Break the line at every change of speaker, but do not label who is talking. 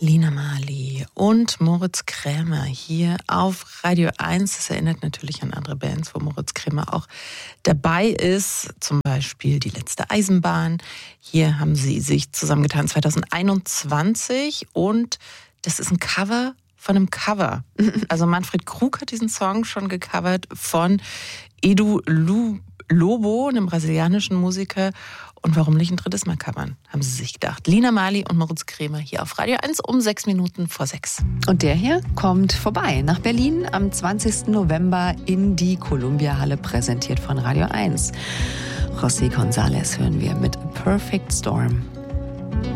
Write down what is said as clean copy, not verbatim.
Lina Marley und Moritz Krämer hier auf Radio 1. Das erinnert natürlich an andere Bands, wo Moritz Krämer auch dabei ist. Zum Beispiel Die letzte Eisenbahn. Hier haben sie sich zusammengetan 2021 und das ist ein Cover von einem Cover. Also Manfred Krug hat diesen Song schon gecovert von Edu Lobo, einem brasilianischen Musiker. Und warum nicht ein drittes Mal covern, haben sie sich gedacht. Lina Marley und Moritz Krämer hier auf Radio 1 um 6:06.
Und der hier kommt vorbei nach Berlin am 20. November in die Columbia-Halle, präsentiert von Radio 1. José González hören wir mit Perfect Storm.